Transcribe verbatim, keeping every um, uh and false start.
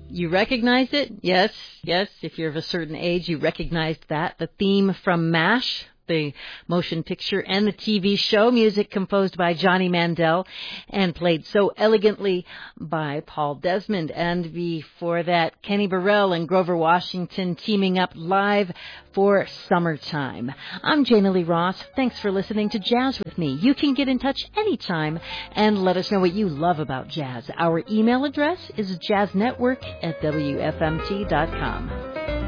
You recognized it? Yes, yes. If you're of a certain age, you recognized that. The theme from MASH, the motion picture and the T V show, music composed by Johnny Mandel and played so elegantly by Paul Desmond. And before that, Kenny Burrell and Grover Washington teaming up live for Summertime. I'm Jana Lee Ross. Thanks for listening to Jazz with me. You can get in touch anytime and let us know what you love about jazz. Our email address is jazznetwork at W F M T dot com.